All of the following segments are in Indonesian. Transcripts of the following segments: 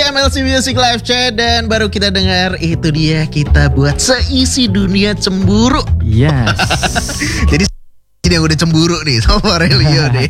MLC Music Live Chat dan baru kita dengar itu dia kita buat seisi dunia cemburu. Yes. Jadi ini yang udah cemburu nih sama Aurelio nih.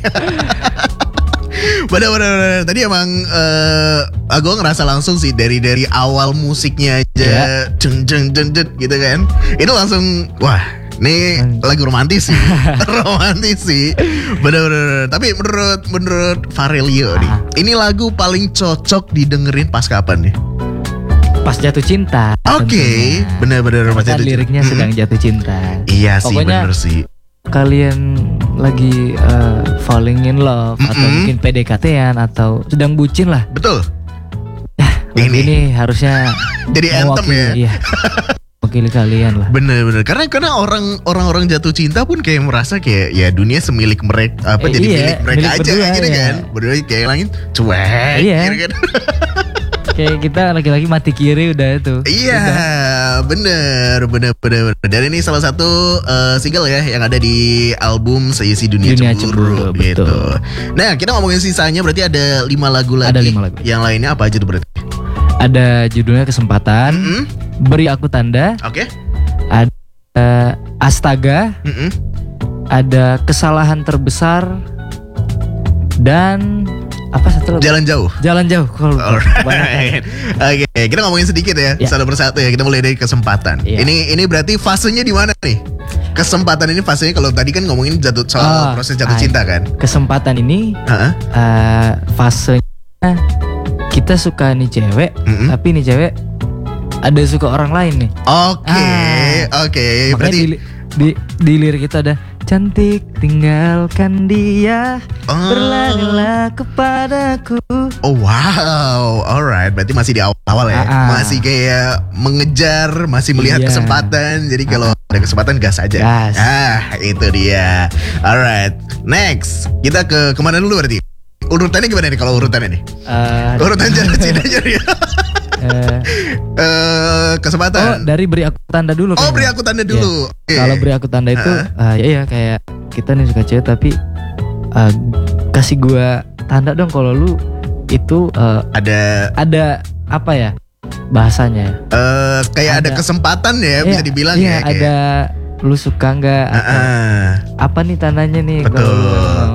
Bener-bener tadi emang gue ngerasa langsung sih dari awal musiknya aja jeng gitu kan. Itu langsung wah. Ini lagu romantis sih, romantis sih, bener-bener. Tapi menurut Aurelio nih, ini lagu paling cocok didengerin pas kapan nih? Pas jatuh cinta. Oke, bener-bener pas jatuh cinta. Liriknya sedang jatuh cinta. Iya sih, pokoknya, bener sih. Kalian lagi falling in love atau mungkin PDKT-an atau sedang bucin lah. Betul. Ini harusnya jadi anthem ya. Iya. Mewakili kalian lah. Bener-bener karena orang-orang jatuh cinta pun kayak merasa kayak ya dunia semilik mereka jadi milik mereka aja berdua, gitu kan. Berdua kayak langit cuek gitu kan. Kayak kita lagi-lagi mati kiri udah itu. Iya, bener. Dan ini salah satu single ya yang ada di album Seisi Dunia Cemburu gitu. Betul. Nah, kita ngomongin sisanya berarti ada 5 lagu lagi. Ada 5 lagu. Yang lainnya apa aja tuh berarti? Ada judulnya Kesempatan, Beri Aku Tanda. Oke. Ada Astaga. Ada Kesalahan Terbesar. Dan apa satu lagi? Jalan Jauh. Jalan Jauh. Alright. Oke, kita ngomongin sedikit ya, satu persatu ya. Kita mulai dari Kesempatan. Ini berarti fasenya di mana nih? Kesempatan ini fasenya kalau tadi kan ngomongin soal proses jatuh cinta kan. Kesempatan ini fasenya kita suka nih cewek, tapi nih cewek ada suka orang lain nih. Oke. Berarti di lirik kita ada cantik tinggalkan dia, berlarilah kepadaku. Oh wow, alright. Berarti masih di awal ya, masih kayak mengejar, masih melihat kesempatan. Jadi kalau ada kesempatan gas aja. Itu dia. Alright, next kita kemana dulu berarti? Urutannya gimana nih kalau urutannya nih? Urutan jalan cinta jadi. Kesempatan. Dari Beri Aku Tanda dulu. Beri Aku Tanda dulu. Okay. Kalau Beri Aku Tanda itu ya kayak kita nih suka cewek tapi kasih gua tanda dong kalau lu itu ada apa ya bahasanya? Kayak ada kesempatan ya bisa dibilang ya. Ada lu suka nggak? Apa nih tandanya nih? Betul.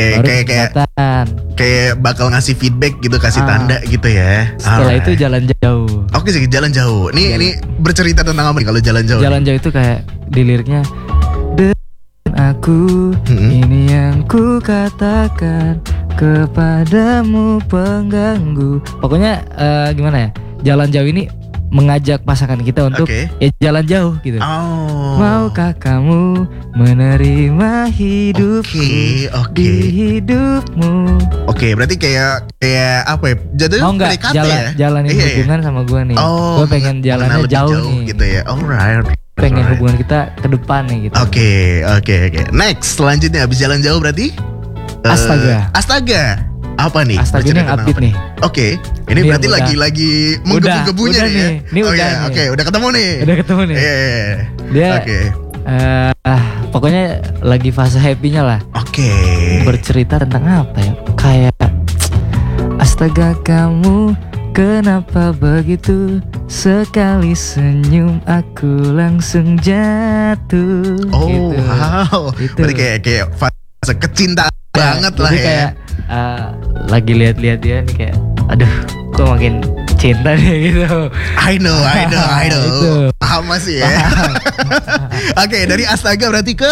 Kayak bakal ngasih feedback gitu, kasih tanda gitu ya. Setelah itu jalan jauh. Oke sih, jalan jauh. Ini bercerita tentang apa nih kalau jalan jauh? Jalan jauh itu kayak di liriknya dan aku ini yang ku katakan kepadamu pengganggu. Pokoknya gimana ya? Jalan jauh ini mengajak pasangan kita untuk jalan jauh gitu. Maukah kamu menerima hidupku di hidupmu? Oke, berarti kayak apa ya? Jatuhnya mau nggak jalanin hubungan sama gue nih? Gue pengen jalannya jauh nih. Gitu ya. Alright. Pengen hubungan kita ke depan nih gitu. Oke. Next, selanjutnya habis jalan jauh berarti Astaga. Apa nih? Astaga ini yang upbeat nih. Oke, ini berarti lagi menggebu-gebunya nih ya. Ini udah ketemu nih. Dia pokoknya lagi fase happy-nya lah. Oke. Bercerita tentang apa ya? Kayak astaga kamu kenapa begitu, sekali senyum aku langsung jatuh. Gitu. Wow. Berarti kayak fase kecintaan banget lah ya. Kayak lagi lihat-lihat dia nih kayak aduh kok makin cinta nih gitu. I know. Paham masih ya. Oke, dari Astaga berarti ke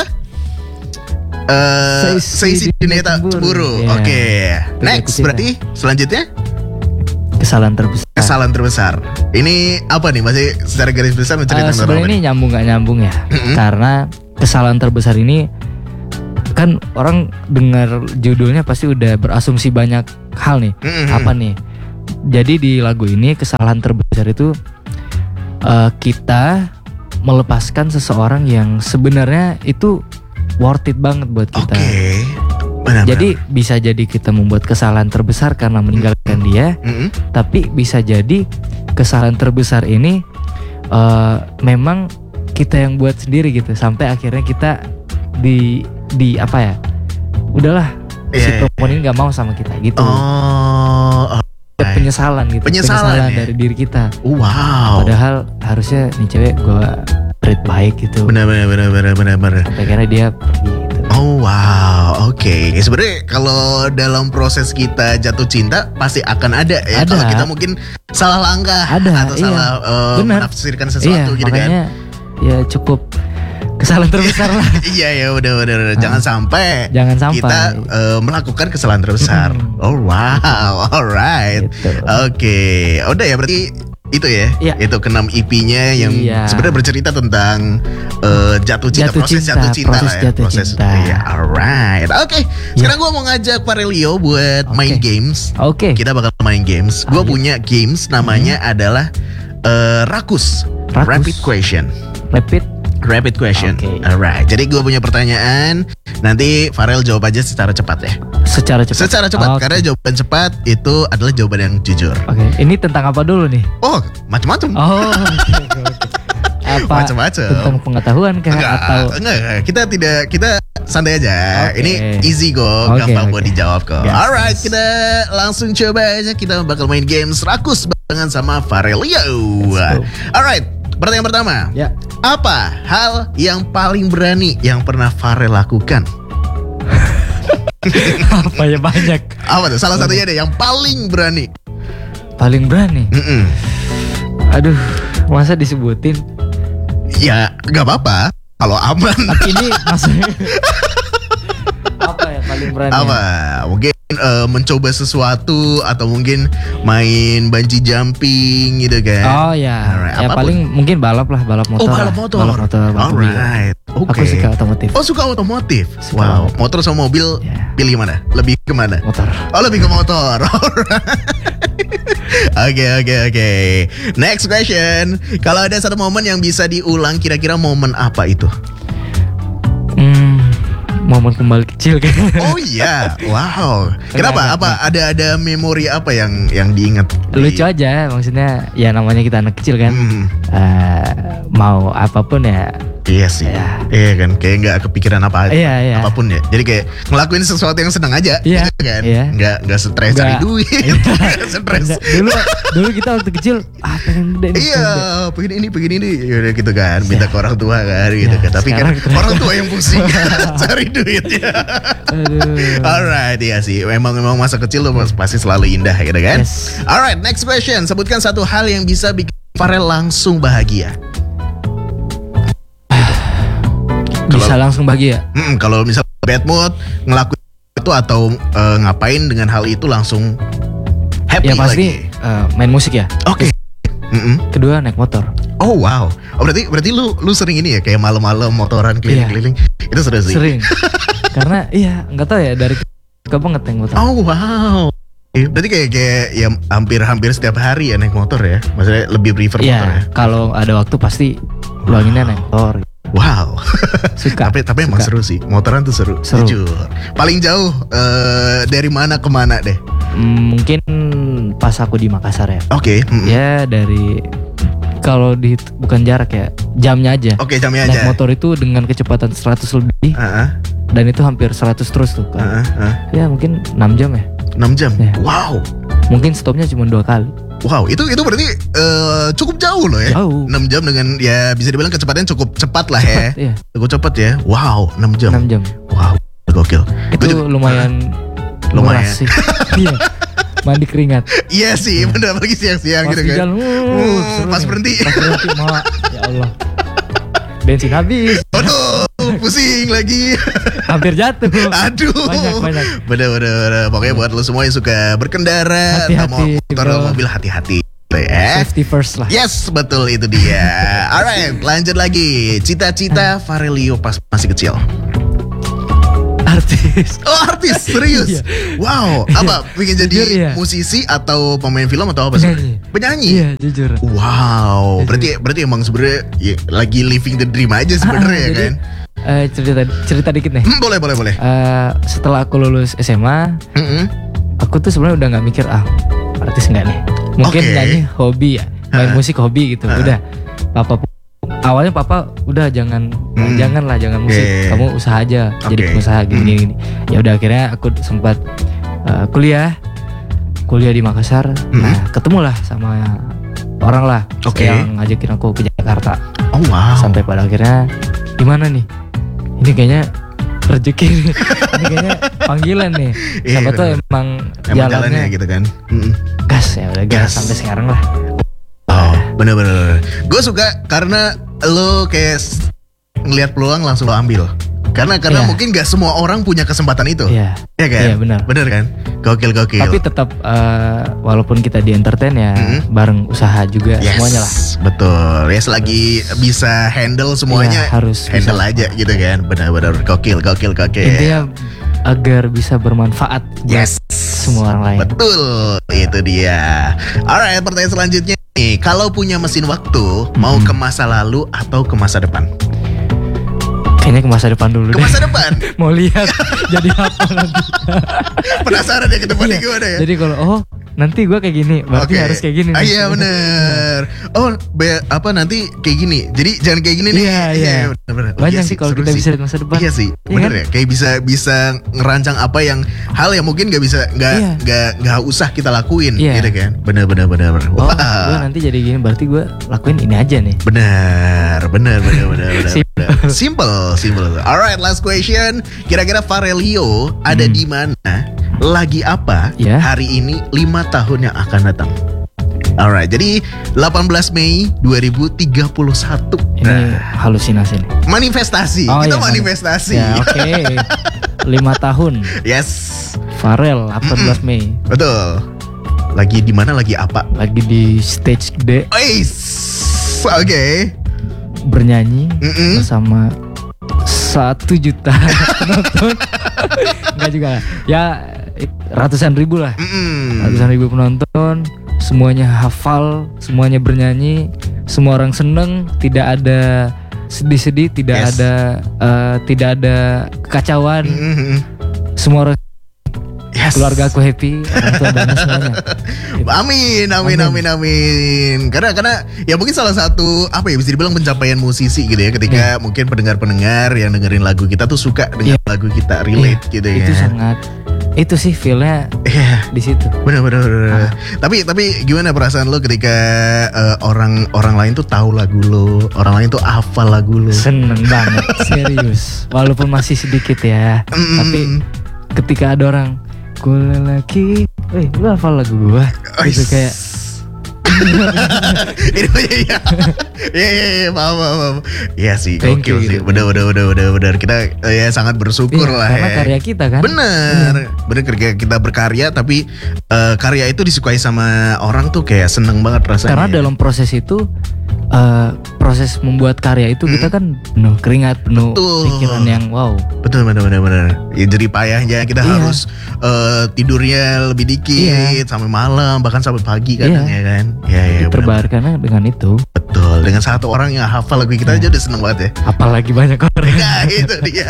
Seisi Dunia Cemburu. Oke. Next berarti selanjutnya Kesalahan Terbesar. Ini apa nih? Masih secara garis besar menceritakan sebenarnya ini nyambung gak nyambung ya. Karena Kesalahan Terbesar ini kan orang dengar judulnya pasti udah berasumsi banyak hal nih. Apa nih? Jadi di lagu ini Kesalahan Terbesar itu kita melepaskan seseorang yang sebenarnya itu worth it banget buat kita. Jadi bisa jadi kita membuat kesalahan terbesar karena meninggalkan dia, tapi bisa jadi kesalahan terbesar ini memang kita yang buat sendiri gitu, sampai akhirnya kita di apa ya, udahlah si perempuan ini nggak mau sama kita gitu. penyesalan gitu. Penyesalan ya? dari diri kita. Wow. Padahal harusnya nih cewek gue treat baik gitu. Benar. Sampai akhirnya dia pergi gitu. Oh wow, oke. Sebenarnya kalau dalam proses kita jatuh cinta pasti akan ada ya. Ada. Kalau kita mungkin salah langkah atau salah menafsirkan sesuatu gitu makanya, kan. Ya cukup kesalahan terbesar lah. Iya ya, udah. Jangan sampai kita melakukan kesalahan terbesar. Oh wow, alright. Gitu. Oke, udah ya berarti itu ya, itu ke-6 EP-nya yang sebenarnya bercerita tentang jatuh cinta, proses jatuh cinta lah ya. Iya, alright. Oke, sekarang gue mau ngajak Farelio buat main games. Oke. Kita bakal main games. Gue punya games namanya adalah Rakus. Rapid Question. Rapid question. Alright. Jadi gue punya pertanyaan. Nanti Farel jawab aja secara cepat ya. Secara cepat. Karena jawaban cepat itu adalah jawaban yang jujur. Oke. Ini tentang apa dulu nih? Oh, macam-macam. Oh. Apa? Macam-macam. Tentang pengetahuan kah atau? Enggak. Kita santai aja. Ini easy kok, gampang buat dijawab kok. Alright, kita langsung coba aja. Kita bakal main games Rakus barengan sama Farelio. Alright. Pertanyaan pertama, apa hal yang paling berani yang pernah Farel lakukan? Apa ya, banyak. Apa tuh? Salah satunya deh yang paling berani. Paling berani? Aduh, masa disebutin? Ya, nggak apa-apa. Kalau aman. Tapi ini maksudnya apa ya paling berani? Apa? Mungkin mencoba sesuatu atau mungkin main bungee jumping gitu kan. Oh ya. Ya paling mungkin balap lah, balap motor. Oh, balap motor. Alright. Aku suka otomotif. Oh, suka otomotif. Wow. Motor sama mobil pilih mana? Lebih ke mana? Motor. Oh, lebih ke motor. Oke. Next question. Kalau ada satu momen yang bisa diulang, kira-kira momen apa itu? Momen kembali kecil kayaknya. Oh iya, wow. Kenapa? Apa ada memori apa yang diingat? Lucu aja, maksudnya ya namanya kita anak kecil kan. Mau apapun ya. Iya sih. Iya kan, kayak nggak kepikiran apapun ya. Jadi kayak ngelakuin sesuatu yang senang aja, gitu kan. Nggak stres cari duit. Stres. Dulu kita waktu kecil pengen gede. Iya, pengen ini, yaudah gitu kan. Minta ke orang tua kan, gitu kan. Tapi kan orang tua yang pusing cari duitnya. Alright, iya sih. Memang masa kecil lo pasti selalu indah, gitu kan. Alright, next question. Sebutkan satu hal yang bisa bikin Farel langsung bahagia. Bisa langsung bahagia. Kalau misal bad mood ngelakuin itu atau ngapain dengan hal itu langsung happy ya pasti lagi. Main musik ya. Oke. Kedua naik motor. Oh wow. Oh berarti lu sering ini ya kayak malam-malam motoran keliling-keliling. Itu seru sih. Sering. Karena nggak tahu ya dari suka banget naik motor. Oh wow. Berarti kayak ya hampir setiap hari ya naik motor ya. Maksudnya lebih prefer motor ya. Kalau ada waktu pasti luanginnya naik motor. Wow. Suka. tapi emang seru sih. Motoran tuh seru. Jujur. Paling jauh dari mana ke mana deh? Mungkin pas aku di Makassar ya. Oke. Ya dari kalau bukan jarak ya, jamnya aja. Oke, jamnya naik aja. Naik motor itu dengan kecepatan 100 lebih. Dan itu hampir 100 terus tuh kan. Ya mungkin 6 jam ya. 6 jam. Ya. Wow. Mungkin stopnya cuma 2 kali. Wow, itu berarti cukup jauh loh ya. Jauh. 6 jam dengan ya bisa dibilang kecepatannya cukup cepat lah ya. Iya. Cukup cepat ya. Wow, 6 jam. 6 jam. Wow, gokil. Itu lumayan. Sih. Iya. Mandi keringat. Iya sih, bener apalagi siang-siang gitu kan. Pas berhenti. Ya Allah. Bensin habis. Aduh, pusing lagi. Hampir jatuh. Aduh. Banyak. Bener. Pokoknya buat lo semua yang suka berkendara, hati-hati, motor, mobil, hati-hati. Safety first lah. Yes, betul itu dia. Alright, lanjut lagi. Cita-cita Farelio pas masih kecil. Artis. Oh, artis, serius. Wow, apa? Pengen jadi musisi atau pemain film atau apa sih? Penyanyi. Iya, jujur. Wow, berarti emang sebenarnya lagi living the dream aja sebenarnya ya kan? Cerita dikit nih. Boleh. Setelah aku lulus SMA, aku tuh sebenarnya udah nggak mikir artis nggak nih. Mungkin nyanyi hobi ya, main musik hobi gitu. Udah, awalnya papa udah jangan musik, kamu usaha aja, jadi pengusaha gini. Ya udah akhirnya aku sempat kuliah kuliah di Makassar. Nah, ketemulah sama orang lah Oke. yang ngajakin aku ke Jakarta. Oh wow. Sampai pada akhirnya gimana nih? Ini kayaknya rezeki nih. Ini kayaknya panggilan nih. Iya, Siapa tuh bener. emang Emang jalannya jalannya gitu kan. gas ya udah gas Gas. sampai sekarang lah. Oh, bener-bener. Gue suka karena lo kayak ngelihat peluang langsung lo ambil. Karena Iya. mungkin gak semua orang punya kesempatan itu. Iya. Ya kan? Iya, benar. Bener kan? Gokil. Tapi tetap walaupun kita di entertain ya bareng usaha juga Yes, semuanya lah. betul. Ya selagi bisa handle semuanya, Iya, harus handle bisa. aja gitu kan. Benar-benar gokil. Intinya agar bisa bermanfaat buat Yes. semua orang lain. Betul, itu dia. Alright, pertanyaan selanjutnya nih. Kalau punya mesin waktu, mau ke masa lalu atau ke masa depan? Kayaknya ke masa depan dulu Ke deh. masa depan. Mau lihat jadi apa nanti. Penasaran ya ke depannya Iya. gimana ya? Jadi kalau nanti gue kayak gini, berarti Oke. harus kayak gini. Ah, nih. iya bener. Oh, nanti kayak gini. Jadi jangan kayak gini nih. Iya. Bener-bener. Banyak Iya sih kalau seru kita sih. bisa lihat masa depan. Iya sih, Iya bener kan? ya. Kayak bisa ngerancang apa yang hal yang mungkin nggak Iya. usah kita lakuin, Iya. gitu kan? Bener. Oh, gue nanti jadi gini, berarti gue lakuin ini aja nih. Bener. Simple. Simple. Alright, last question. Kira-kira Farelio ada di mana? Lagi apa Ya. hari ini 5 tahun yang akan datang? Alright, jadi 18 Mei 2031. Ini halusinasi nih. Manifestasi. Oh, Kita iya, manifestasi. Ya oke. 5 tahun. Yes. Farel 18 Mei. Betul. Lagi di mana? Lagi apa? Lagi di stage gede Ois. Oke. bernyanyi Mm-mm. bersama 1 juta penonton. Enggak juga lah. Ya ratusan ribu lah. Ratusan ribu penonton. Semuanya hafal, semuanya bernyanyi, semua orang seneng, tidak ada sedih-sedih, tidak Yes. tidak ada kekacauan. Mm-mm. Semua orang Yes. keluarga aku happy, orang tua dan semuanya. Amin. Karena ya mungkin salah satu apa ya bisa dibilang pencapaian musisi gitu ya ketika mungkin pendengar-pendengar yang dengerin lagu kita tuh suka dengan lagu kita relate gitu ya. Itu sangat itu sih feelnya Iya. di situ. Bener. Tapi gimana perasaan lo ketika orang lain tuh tahu lagu lo, orang lain tuh hafal lagu lo? Seneng banget, serius. Walaupun masih sedikit ya, tapi ketika ada orang gue lagi, lu hafal lagu gua? Gitu kayak Ini iya, maaf. Iya sih, Thank gokil you sih. gitu. Bener. Kita ya sangat bersyukur iya, lah karena ya. karya kita kan. Bener ketika kita berkarya tapi karya itu disukai sama orang tuh kayak seneng banget rasanya. Karena dalam proses itu proses membuat karya itu kita kan penuh keringat, penuh Betul. pikiran yang wow. Betul. Ya, jadi payahnya kita Iya. harus tidurnya lebih dikit sampai malam bahkan sampai pagi kadang Iya. ya kan. Iya, bener. Terbayarkan dengan itu. Betul. Dengan satu orang yang hafal lagu kita aja udah seneng banget ya. Apalagi banyak orang. Nah, itu dia.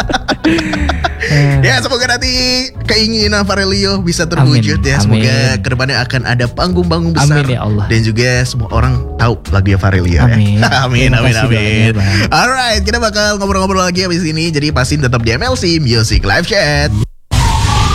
Ya, semoga nanti keinginan Farelio bisa terwujud ya. Semoga Amin. kedepannya akan ada panggung-panggung besar. Amin ya Allah. Dan juga semua orang tahu lagu Farelio Amin. ya. Amin. Terima kasih doanya, Bang. Alright, kita bakal ngobrol-ngobrol lagi abis ini. Jadi pastiin tetap di MLC Music Live Chat.